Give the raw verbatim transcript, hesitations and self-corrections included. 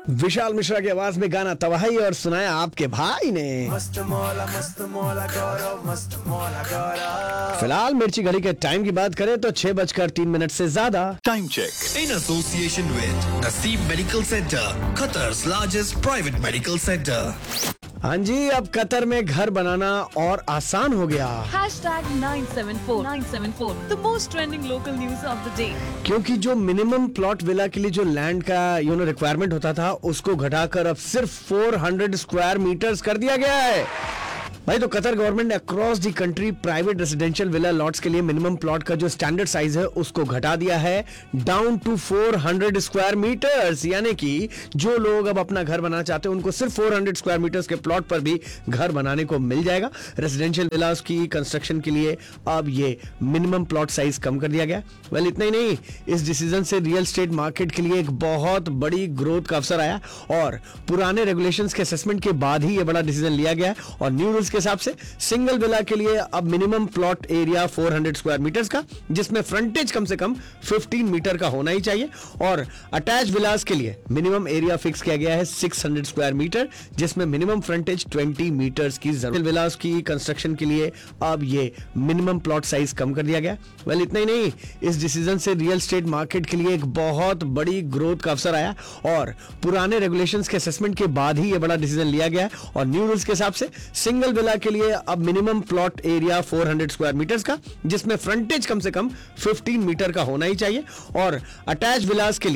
विशाल मिश्रा की आवाज में गाना तबाही और सुनाया आपके भाई ने। मस्त मौला मस्त मौला गौरव मस्त मौला गौरव। फिलहाल मिर्ची घड़ी के टाइम की बात करें तो छह बजकर तीन मिनट से ज्यादा। Time check in association with Naseem Medical Center, Qatar's largest private medical center. हाँ जी, अब कतर में घर बनाना और आसान हो गया। Hashtag nine seven four nine seven four, the most trending local news of the day. क्योंकि जो मिनिमम प्लॉट विला के लिए जो लैंड का यू नो रिक्वायरमेंट होता था उसको घटाकर अब सिर्फ चार सौ स्क्वायर मीटर्स कर दिया गया है। भाई तो कतर गवर्नमेंट ने across the country private residential villa lots के लिए मिनिमम प्लॉट का जो स्टैंडर्ड साइज है उसको घटा दिया है डाउन टू चार सौ स्क्वायर मीटर्स। यानी कि जो लोग अब अपना घर बनाना चाहते हैं उनको सिर्फ चार सौ स्क्वायर मीटर्स के प्लॉट पर भी घर बनाने को मिल जाएगा। रेजिडेंशियल विलास की कंस्ट्रक्शन के लिए अब ये मिनिमम प्लॉट साइज कम कर दिया गया। वेल इतना ही नहीं, इस डिसीजन से रियल एस्टेट मार्केट के लिए एक बहुत बड़ी ग्रोथ का अवसर आया और पुराने रेगुलेशंस के असेसमेंट के बाद ही ये बड़ा डिसीजन लिया गया और न्यू रूल्स के हिसाब से सिंगल विला के लिए अब मिनिमम प्लॉट एरिया चार सौ स्क्वायर मीटर्स का, जिसमें फ्रंटेज कम से कम पंद्रह मीटर का होना ही चाहिए और अटैच विलास के लिए मिनिमम एरिया फिक्स किया गया है छह सौ स्क्वायर मीटर, जिसमें मिनिमम फ्रंटेज बीस मीटर्स की जरूरत। विलास की कंस्ट्रक्शन के लिए अब ये मिनिमम प्लॉट साइज कम कर दिया गया। वेल इतना ही नहीं, इस डिसीजन से रियल एस्टेट मार्केट के लिए एक बहुत बड़ी ग्रोथ का अवसर आया और पुराने रेगुलेशंस के असेसमेंट के बाद ही ये बड़ा डिसीजन लिया गया और न्यू रूल्स के हिसाब से सिंगल विला के लिए अब मिनिमम प्लॉट एरिया चार सौ स्क्वायर मीटर्स का, जिसमें फ्रंटेज कम से कम पंद्रह मीटर का होना ही चाहिए और अटैच विलास के लिए